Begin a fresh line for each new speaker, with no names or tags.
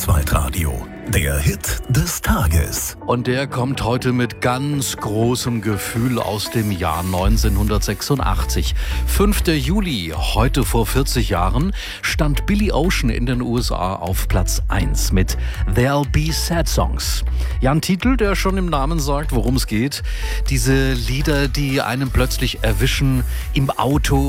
Kurzweitradio, der Hit des Tages.
Und der kommt heute mit ganz großem Gefühl aus dem Jahr 1986. 5. Juli, heute vor 40 Jahren, stand Billy Ocean in den USA auf Platz 1 mit There'll Be Sad Songs. Ja, ein Titel, der schon im Namen sagt, worum es geht. Diese Lieder, die einen plötzlich erwischen im Auto,